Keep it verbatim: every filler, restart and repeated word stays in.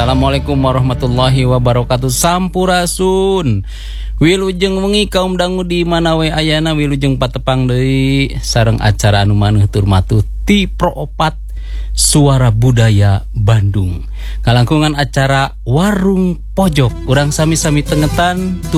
Assalamualaikum warahmatullahi wabarakatuh. Sampurasun. Wilujeng wengi kaum dangu di mana we ayana wilujeng patepang deui sareng acara anu maneuh tur matuh ti Pro Opat Suara Budaya Bandung. Kalangkungan acara Warung Pojok urang sami-sami tengetan tur